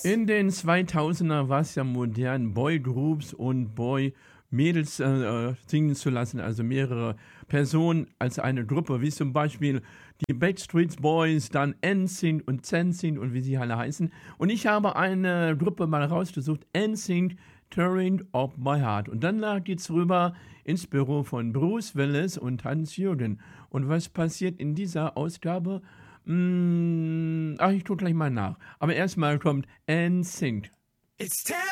In den 2000er war es ja modern, Boygroups und Boy-Mädels singen zu lassen, also mehrere Personen als eine Gruppe, wie zum Beispiel die Backstreet Boys, dann NSYNC und ZenSync und wie sie alle heißen. Und ich habe eine Gruppe mal rausgesucht, NSYNC, Tearing of My Heart. Und dann geht's rüber ins Büro von Bruce Willis und Hans-Jürgen. Und was passiert in dieser Ausgabe? Ich gucke gleich mal nach. Aber erstmal kommt NSYNC. It's time.